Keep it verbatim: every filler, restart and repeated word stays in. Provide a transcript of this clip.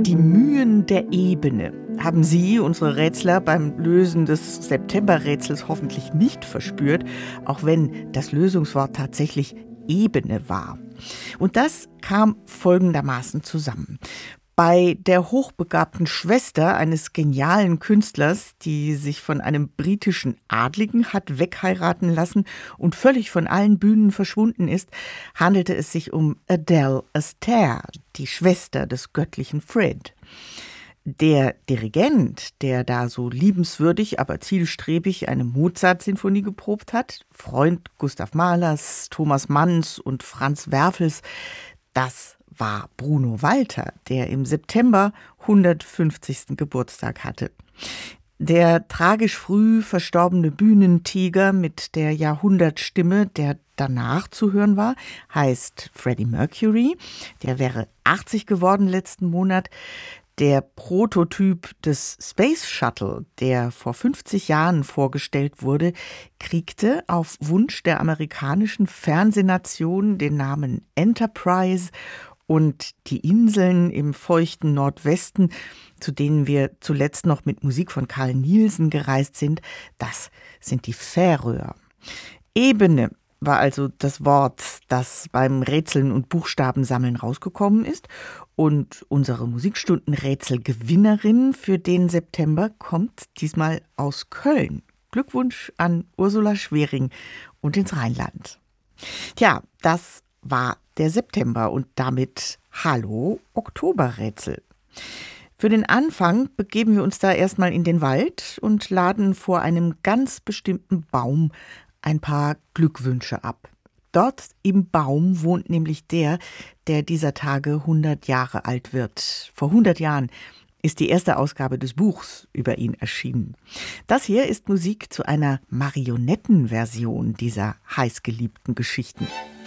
Die Mühen der Ebene haben Sie, unsere Rätsler, beim Lösen des Septemberrätsels hoffentlich nicht verspürt, auch wenn das Lösungswort tatsächlich Ebene war. Und das kam folgendermaßen zusammen. Bei der hochbegabten Schwester eines genialen Künstlers, die sich von einem britischen Adligen hat wegheiraten lassen und völlig von allen Bühnen verschwunden ist, handelte es sich um Adele Astaire, die Schwester des göttlichen Fred. Der Dirigent, der da so liebenswürdig, aber zielstrebig eine Mozart-Sinfonie geprobt hat, Freund Gustav Mahlers, Thomas Manns und Franz Werfels, das war Bruno Walter, der im September hundertfünfzigsten Geburtstag hatte. Der tragisch früh verstorbene Bühnentiger mit der Jahrhundertstimme, der danach zu hören war, heißt Freddie Mercury. Der wäre achtzig geworden letzten Monat. Der Prototyp des Space Shuttle, der vor fünfzig Jahren vorgestellt wurde, kriegte auf Wunsch der amerikanischen Fernsehnation den Namen Enterprise. Und die Inseln im feuchten Nordwesten, zu denen wir zuletzt noch mit Musik von Carl Nielsen gereist sind, das sind die Färöer. Ebene war also das Wort, das beim Rätseln und Buchstabensammeln rausgekommen ist. Und unsere Musikstundenrätselgewinnerin für den September kommt diesmal aus Köln. Glückwunsch an Ursula Schwering und ins Rheinland. Tja, das war der September und damit Hallo Oktoberrätsel. Für den Anfang begeben wir uns da erstmal in den Wald und laden vor einem ganz bestimmten Baum ein paar Glückwünsche ab. Dort im Baum wohnt nämlich der, der dieser Tage hundert Jahre alt wird. Vor hundert Jahren ist die erste Ausgabe des Buchs über ihn erschienen. Das hier ist Musik zu einer Marionettenversion dieser heißgeliebten Geschichten.